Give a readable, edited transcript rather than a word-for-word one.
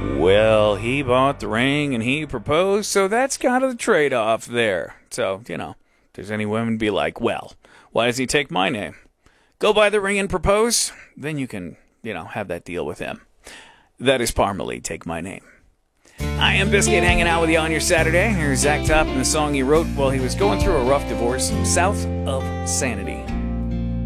Well, he bought the ring and he proposed, so that's kind of the trade-off there. So, if there's any women be like, well, why does he take my name? Go buy the ring and propose, then you can, have that deal with him. That is Parmalee, Take My Name. I am Biscuit, hanging out with you on your Saturday. Here's Zach Top and the song he wrote while he was going through a rough divorce, South of Sanity.